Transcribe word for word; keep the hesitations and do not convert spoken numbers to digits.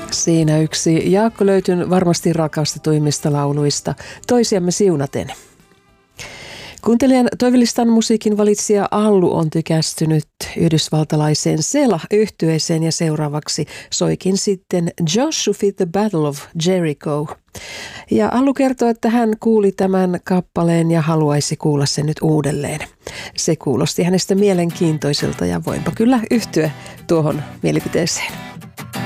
Siinä yksi Jaakko Löytyn varmasti rakastetuimmista lauluista, Toisiamme siunaten. Kuuntelijan toivelistan musiikin valitsija Allu on tykästynyt yhdysvaltalaiseen Selah-yhtyeeseen ja seuraavaksi soikin sitten Joshua Fit the Battle of Jericho. Ja Allu kertoo, että hän kuuli tämän kappaleen ja haluaisi kuulla sen nyt uudelleen. Se kuulosti hänestä mielenkiintoiselta ja voinpa kyllä yhtyä tuohon mielipiteeseen.